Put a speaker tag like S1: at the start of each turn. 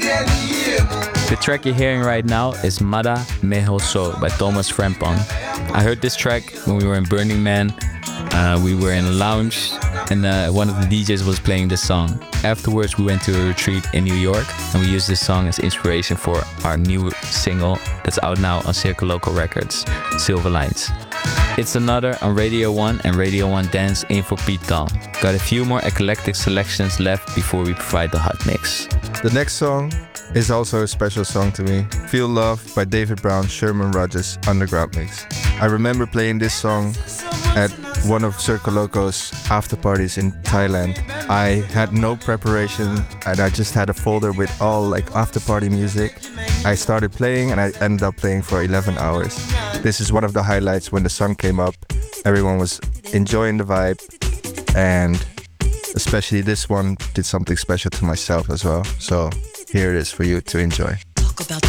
S1: The track you're hearing right now is Mada Meho So by Thomas Frempong. I heard this track when we were in Burning Man. We were in a lounge and one of the DJs was playing this song. Afterwards, we went to a retreat in New York and we used this song as inspiration for our new single that's out now on Circle Local Records, Silver Lines. It's another on Radio 1 and Radio 1 Dance Info Pete Tong. Got a few more eclectic selections left before we provide the hot mix.
S2: The next song is also a special song to me. Feel Love by David Brown, Sherman Rogers, Underground Mix. I remember playing this song at one of Circle Loco's after parties in Thailand. I had no preparation and I just had a folder with all like after party music. I started playing and I ended up playing for 11 hours. This is one of the highlights when the song came up. Everyone was enjoying the vibe and especially this one did something special to myself as well. So here it is for you to enjoy.